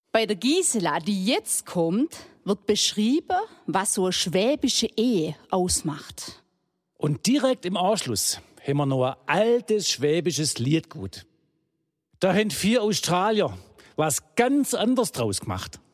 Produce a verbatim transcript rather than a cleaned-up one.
Bei der Gisela, die jetzt kommt, wird beschrieben, was so eine schwäbische Ehe ausmacht. Und direkt im Anschluss haben wir noch ein altes schwäbisches Liedgut. Da haben vier Australier was ganz anderes draus gemacht.